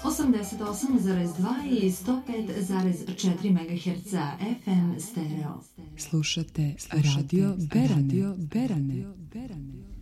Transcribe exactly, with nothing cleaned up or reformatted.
osamdeset osam zarez dva i sto pet zarez četiri megaherca F M stereo. Slušate Radio Berane. Radio Berane.